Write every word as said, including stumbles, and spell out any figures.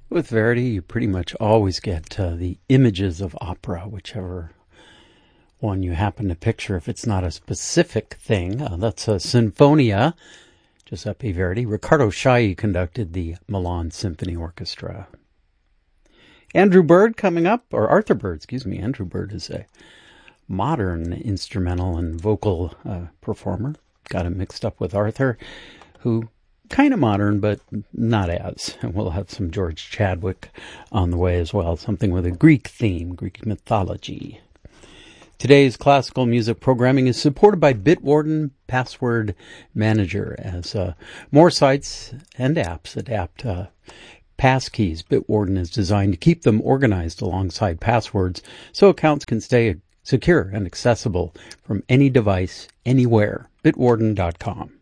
With Verdi, you pretty much always get uh, the images of opera, whichever one you happen to picture. If it's not a specific thing, uh, that's a Sinfonia, Giuseppe Verdi. Riccardo Chailly conducted the Milan Symphony Orchestra. Andrew Bird coming up, or Arthur Bird, excuse me. Andrew Bird is a modern instrumental and vocal uh, performer. Got him mixed up with Arthur, who kind of modern, but not as. And we'll have some George Chadwick on the way as well, something with a Greek theme, Greek mythology. Today's classical music programming is supported by Bitwarden Password Manager, as uh, more sites and apps adapt uh, passkeys. Bitwarden is designed to keep them organized alongside passwords so accounts can stay secure and accessible from any device, anywhere. Bitwarden dot com.